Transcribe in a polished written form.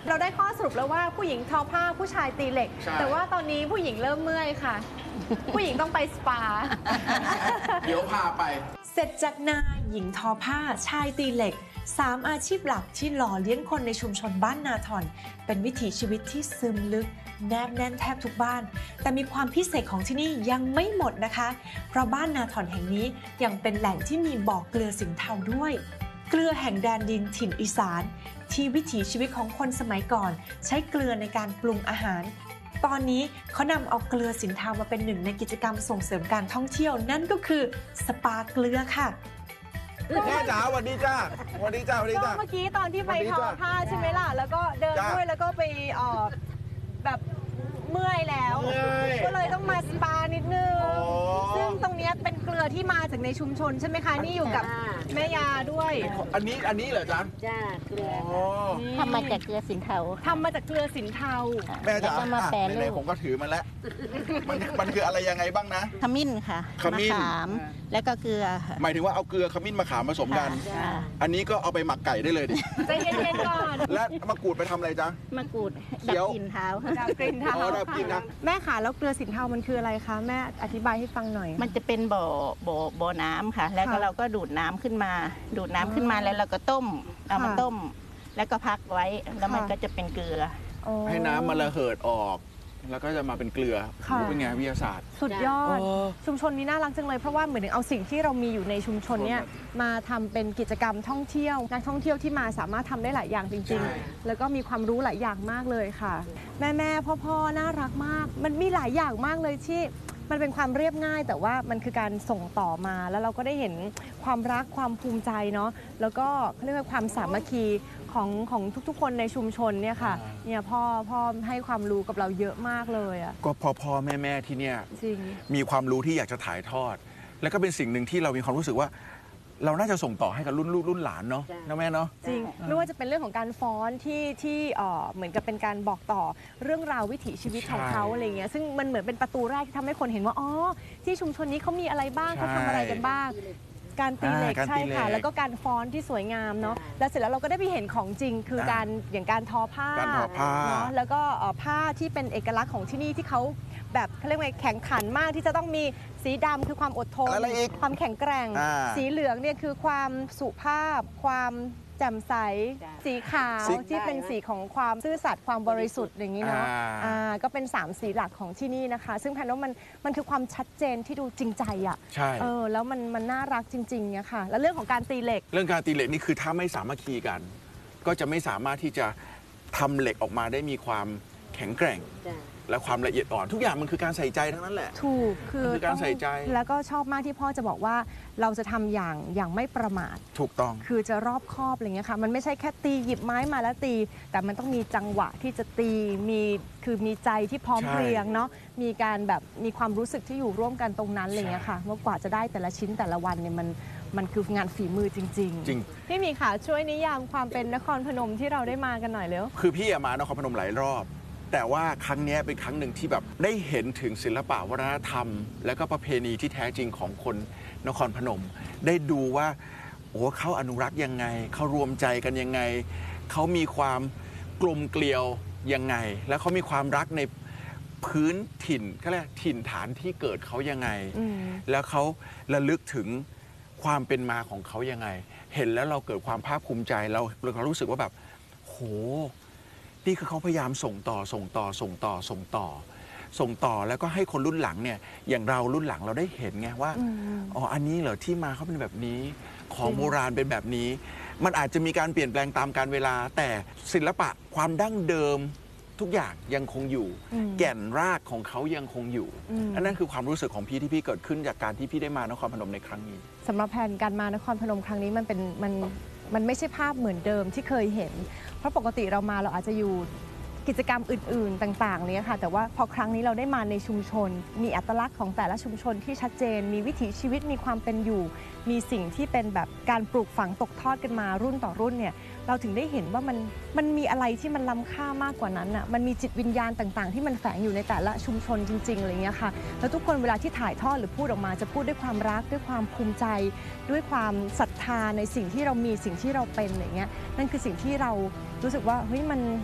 เราได้ข้อสรุปแล้วว่าผู้หญิงทอผ้าผู้ชายตีเหล็กแต่ว่าตอนนี้ผู้หญิงเริ่มเมื่อยค่ะ ผู้หญิงต้องไปสปาเดี๋ยวพาไปเสร็จจากนาหญิงทอผ้าชายตีเหล็ก3อาชีพหลักที่หล่อเลี้ยงคนในชุมชนบ้านนาทอนเป็นวิถีชีวิตที่ซึมลึกแนบแน่นแทบทุกบ้านแต่มีความพิเศษของที่นี่ยังไม่หมดนะคะเพราะบ้านนาทอนแห่งนี้ยังเป็นแหล่งที่มีบ่อเกลือสินเทาด้วยเกลือแห่งแดนดินถิ่นอีสานที่วิถีชีวิตของคนสมัยก่อนใช้เกลือในการปรุงอาหารตอนนี้เขานำเอาเกลือสินเทามาเป็นหนึ่งในกิจกรรมส่งเสริมการท่องเที่ยวนั่นก็คือสปาเกลือค่ะแม่จ๋าสวัสดีจ้าสวัสดีจ้าสวัสดีจ้าเมื่อกี้ตอนที่ไปทอผ้าใช่ไหมล่ะแล้วก็เดินด้วยแล้วก็ไปแบบเมื่อยแล้วก็เลยต้องมาสปานิดนึงซึ่งตรงนี้เป็นเกลือที่มาจากในชุมชนใช่ไหมคะนี่อยู่กับแม่ยาด้วยอันนี้เหรอจ๊ะจ้าเกลือทำมาจากเกลือสินเทาทำมาจากเกลือสินเทาแม่จ๋าไหนๆผมก็ถือมาแล้วมันคืออะไรยังไงบ้างนะขมิ้นค่ะขมิ้นมะขามแล้วก็เกลือหมายถึงว่าเอาเกลือขมิ้นมะขามผสมกันอันนี้ก็เอาไปหมักไก่ได้เลยดิใจเย็นๆก่อนและมะกรูดไปทำอะไรจ๊ะมะกรูดดับกลิ่นเท้าดับกลิ่นเท้าแม่ขาแล้วเกลือสินเทามันคืออะไรคะแม่อธิบายให้ฟังหน่อยมันจะเป็นบ่อน้ำค่ะแล้วก็เราก็ดูดน้ำขึ้นมาแล้วเราก็ต้มเอามาต้มแล้วก็พักไว้แล้วมันก็จะเป็นเกลือให้น้ำมันระเหิดออกแล้วก็จะมาเป็นเกลือเป็นไงวิทยาศาสตร์สุดยอดชุมชนนี้น่ารักจังเลยเพราะว่าเหมือนเอาสิ่งที่เรามีอยู่ในชุมชนเนี่ยมาทำเป็นกิจกรรมท่องเที่ยวนักท่องเที่ยวที่มาสามารถทำได้หลายอย่างจริงๆแล้วก็มีความรู้หลายอย่างมากเลยค่ะแม่พ่อน่ารักมากมันมีหลายอย่างมากเลยที่มันเป็นความเรียบง่ายแต่ว่ามันคือการส่งต่อมาแล้วเราก็ได้เห็นความรักความภูมิใจเนาะแล้วก็เขาเรียกว่าความสามัคคีของทุกๆคนในชุมชนเนี่ยค่ะเนี่ยพ่อให้ความรู้กับเราเยอะมากเลยอ่ะก็พ่อแม่ที่เนี่ยมีความรู้ที่อยากจะถ่ายทอดแล้วก็เป็นสิ่งหนึ่งที่เรามีความรู้สึกว่าเราน่าจะส่งต่อให้กับรุ่นลูกรุ่นหลานเนาะนะแม่เนาะจริงไม่ว่าจะเป็นเรื่องของการฟ้อนที่เหมือนกับเป็นการบอกต่อเรื่องราววิถีชีวิตของเขาอะไรเงี้ยซึ่งมันเหมือนเป็นประตูแรกที่ทำให้คนเห็นว่าอ๋อที่ชุมชนนี้เขามีอะไรบ้างเขาทำอะไรกันบ้างการตีเหล็กใช่ค่ะแล้วก็การฟ้อนที่สวยงามเนาะแล้วเสร็จแล้วเราก็ได้ไปเห็นของจริงคือการอย่างการทอผ้าเนาะแล้วก็ผ้าที่เป็นเอกลักษณ์ของที่นี่ที่เขาแบบเขาเรียกว่าแข็งขันมากที่จะต้องมีสีดำคือความอดทนความแข็งแกร่งสีเหลืองเนี่ยคือความสุภาพความแจ่มใสสีขาวที่เป็นสีของความซื่อสัตย์ความบริสุทธิ์อย่างนี้เนาะก็เป็น3สีหลักของที่นี่นะคะซึ่งแพนว่ามันคือความชัดเจนที่ดูจริงใจอ่ะใช่แล้วมันน่ารักจริงๆเนี่ยค่ะแล้วเรื่องของการตีเหล็กเรื่องการตีเหล็กนี่คือถ้าไม่สามัคคีกันก็จะไม่สามารถที่จะทำเหล็กออกมาได้มีความแข็งแกร่งและความละเอียดอ่อนทุกอย่างมันคือการใส่ใจทั้งนั้นแหละถูกคือการใส่ใจแล้วก็ชอบมากที่พ่อจะบอกว่าเราจะทำอย่างไม่ประมาทถูกต้องคือจะรอบคอบอะไรเงี้ยค่ะมันไม่ใช่แค่ตีหยิบไม้มาแล้วตีแต่มันต้องมีจังหวะที่จะตีมีใจที่พร้อมเพรียงเนาะมีการแบบมีความรู้สึกที่อยู่ร่วมกันตรงนั้นอะไรเงี้ยค่ะว่ากว่าจะได้แต่ละชิ้นแต่ละวันเนี่ยมันคืองานฝีมือจริงๆพี่มีค่ะช่วยนิยามความเป็นนครพนมที่เราได้มากันหน่อยเร็วคือพี่มานครพนมหลายรอบแต่ว่าครั้งนี้เป็นครั้งหนึ่งที่แบบได้เห็นถึงศิลปะวัฒนธรรมและก็ประเพณีที่แท้จริงของคนนครพนมได้ดูว่าโอ้เขาอนุรักษ์ยังไงเขารวมใจกันยังไงเขามีความกลมเกลียวยังไงแล้วเขามีความรักในพื้นถิ่นเขาเรียกถิ่นฐานที่เกิดเขายังไงแล้วเขาระลึกถึงความเป็นมาของเขายังไงเห็นแล้วเราเกิดความภาคภูมิใจเรารู้สึกว่าแบบโหนี่คือเขาพยายามส่งต่อแล้วก็ให้คนรุ่นหลังเนี่ยอย่างเรารุ่นหลังเราได้เห็นไงว่าอ๋ออันนี้เหรอที่มาเขาเป็นแบบนี้ของโบราณเป็นแบบนี้มันอาจจะมีการเปลี่ยนแปลงตามกาลเวลาแต่ศิลปะความดั้งเดิมทุกอย่างยังคงอยู่แก่นรากของเขายังคงอยู่อันนั้นคือความรู้สึกของพี่ที่พี่เกิดขึ้นจากการที่พี่ได้มานครพนมในครั้งนี้สำหรับแผนการมานครพนมครั้งนี้มันไม่ใช่ภาพเหมือนเดิมที่เคยเห็นเพราะปกติเรามาเราอาจจะอยู่กิจกรรมอื่นๆต่างๆเนี่ยค่ะแต่ว่าพอครั้งนี้เราได้มาในชุมชนมีอัตลักษณ์ของแต่ละชุมชนที่ชัดเจนมีวิถีชีวิตมีความเป็นอยู่มีสิ่งที่เป็นแบบการปลูกฝังตกทอดกันมารุ่นต่อรุ่นเนี่ยเราถึงได้เห็นว่ามันมีอะไรที่มันล้ำค่ามากกว่านั้นอ่ะมันมีจิตวิญญาณต่างๆที่มันแฝงอยู่ในแต่ละชุมชนจริงๆอะไรเงี้ยค่ะแล้วทุกคนเวลาที่ถ่ายทอดหรือพูดออกมาจะพูดด้วยความรักด้วยความภูมิใจด้วยความศรัทธาในสิ่งที่เรามีสิ่งที่เราเป็นอะไรเงี้ยนั่นคือสิ่งที่เรารู้สึกว่าเฮ้ย